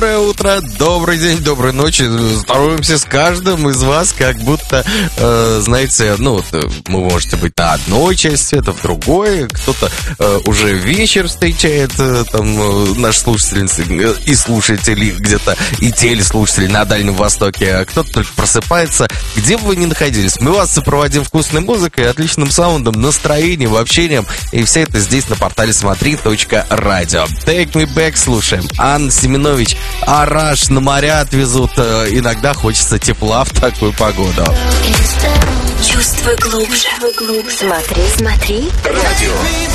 Доброе утро, добрый день, доброй ночи. Здороваемся с каждым из вас, как будто, знаете, вы можете быть на одной части света, в другой. Кто-то уже вечер встречает, наши слушательницы и слушатели где-то, и телеслушатели на Дальнем Востоке. А кто-то только просыпается. Где бы вы ни находились, мы вас сопроводим вкусной музыкой, отличным саундом, настроением, общением. И все это здесь на портале смотри.радио. Take Me Back слушаем. Анна Семенович, Араш на моря отвезут. Иногда хочется тепла в такую погоду. Чувствуй глубже. Смотри. Радио.